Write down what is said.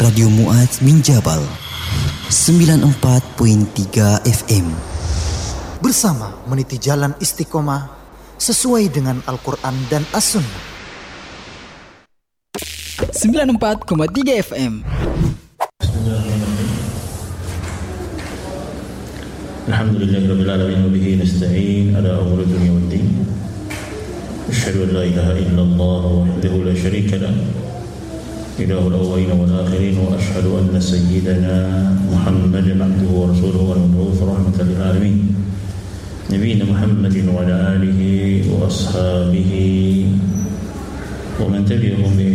Radio Muaz Minjabal 94.3 FM. Bersama meniti jalan istiqomah sesuai dengan Al-Quran dan As-Sunnah. 94.3 FM. Alhamdulillahirabbil alamin wa bihi nasta'in ala umuri dunya waddin. Asyhadu an la ilaha illallah wahdahu la syarika lah. Ilahul awwalin wal akhirin wa asyhadu anna sayyidana Muhammadan abduhu wa rasuluhu wal mab'uts rahmatan lil alamin. Nabiyina Muhammadin wa ala alihi wa ashabihi wa man tabi'ahum bi